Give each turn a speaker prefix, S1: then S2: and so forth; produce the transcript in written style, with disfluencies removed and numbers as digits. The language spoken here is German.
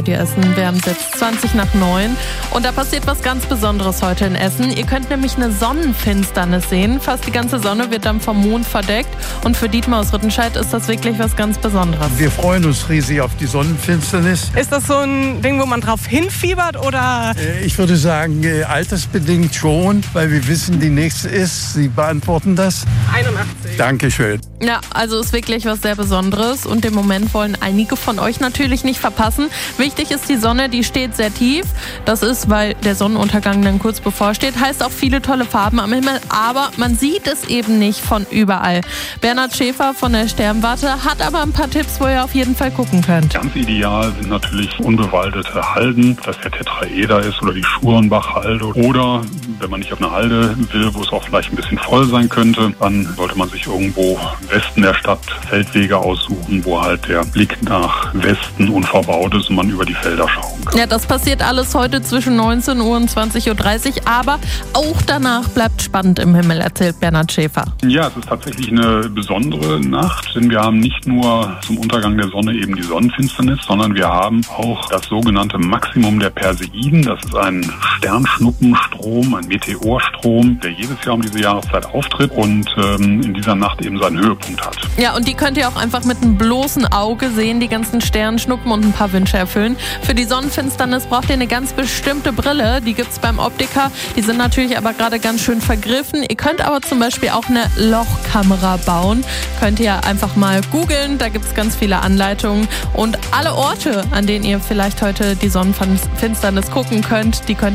S1: Die Essen, wir haben es jetzt 20:20 und da passiert was ganz Besonderes heute in Essen. Ihr könnt nämlich eine Sonnenfinsternis sehen. Fast die ganze Sonne wird dann vom Mond verdeckt und für Dietmar aus Rüttenscheid ist das wirklich was ganz Besonderes.
S2: Wir freuen uns riesig auf die Sonnenfinsternis.
S3: Ist das so ein Ding, wo man drauf hinfiebert oder?
S2: Ich würde sagen, altersbedingt schon, weil wir wissen, die nächste ist. Sie beantworten das.
S3: 81.
S2: Dankeschön.
S1: Ja, also ist wirklich was sehr Besonderes und den Moment wollen einige von euch natürlich nicht verpassen. Wichtig ist die Sonne, die steht sehr tief. Das ist, weil der Sonnenuntergang dann kurz bevorsteht. Heißt auch viele tolle Farben am Himmel, aber man sieht es eben nicht von überall. Bernhard Schäfer von der Sternwarte hat aber ein paar Tipps, wo ihr auf jeden Fall gucken könnt.
S4: Ganz ideal sind natürlich unbewaldete Halden, dass der Tetraeder ist oder die Schurenbach-Halde. Oder wenn man nicht auf eine Halde will, wo es auch vielleicht ein bisschen voll sein könnte, dann sollte man sich irgendwo im Westen der Stadt Feldwege aussuchen, wo halt der Blick nach Westen unverbaut ist und man über die Felder schauen kann.
S1: Ja, das passiert alles heute zwischen 19 Uhr und 20:30 Uhr, aber auch danach bleibt spannend im Himmel, erzählt Bernhard Schäfer.
S4: Ja, es ist tatsächlich eine besondere Nacht, denn wir haben nicht nur zum Untergang der Sonne eben die Sonnenfinsternis, sondern wir haben auch das sogenannte Maximum der Perseiden. Das ist ein Sternschnuppenstrom, ein Meteorstrom, der jedes Jahr um diese Jahreszeit auftritt und in dieser Nacht eben seinen Höhepunkt hat.
S1: Ja, und die könnt ihr auch einfach mit einem bloßen Auge sehen, die ganzen Sternschnuppen und ein paar Wünsche erfüllen. Für die Sonnenfinsternis braucht ihr eine ganz bestimmte Brille, die gibt's beim Optiker. Die sind natürlich aber gerade ganz schön vergriffen. Ihr könnt aber zum Beispiel auch eine Lochkamera bauen. Könnt ihr einfach mal googeln, da gibt's ganz viele Anleitungen. Und alle Orte, an denen ihr vielleicht heute die Sonnenfinsternis gucken könnt, die könnt